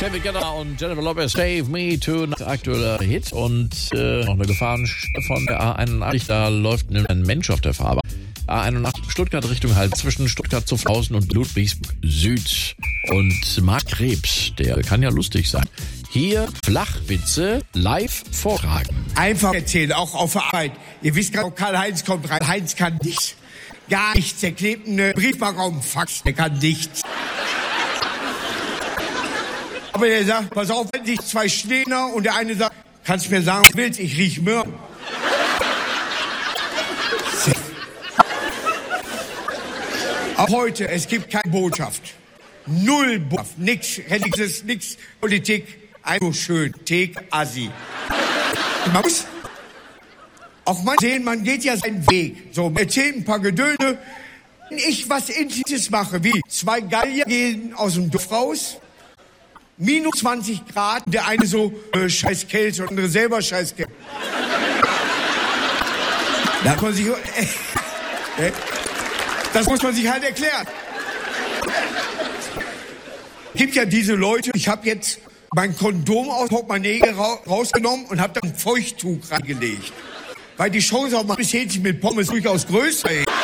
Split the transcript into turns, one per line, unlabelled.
David Guetta und Jennifer Lopez, Save Me Tonight, aktueller Hit und noch eine Gefahrenstelle von der A81, da läuft ein Mensch auf der Fahrbahn. A81 Stuttgart Richtung halt zwischen Stuttgart zu Zuffenhausen und Ludwigsburg Süd. Und Marc Krebs, der kann ja lustig sein. Hier Flachwitze live vortragen.
Einfach erzählen, auch auf der Arbeit. Ihr wisst gerade, Karl-Heinz kommt rein. Heinz kann nichts. Gar nichts. Der klebt eine Briefmarke auf dem Fax. Der kann nichts. Aber der sagt, pass auf, wenn sich zwei Schläger und der eine sagt, kannst mir sagen, was du willst, ich riech Möhren. Auch heute, es gibt keine Botschaft. Null Botschaft, nix Religiöses, nix Politik. Einfach schön, Thek, Assi. Man muss auch mal sehen, man geht ja seinen Weg. So, erzählt ein paar Gedöne. Wenn ich was Intimes mache, wie zwei Gallier gehen aus dem Dorf raus, minus 20 Grad, der eine so, scheiß Kälte und der andere selber scheiß Kälte. Da kann man sich, das muss man sich halt erklären. Es gibt ja diese Leute, ich habe jetzt mein Kondom aus dem Portemonnaie rausgenommen und habe da ein Feuchttuch reingelegt. Weil die Chance auf ein Hähnchen mit Pommes durchaus größer ist.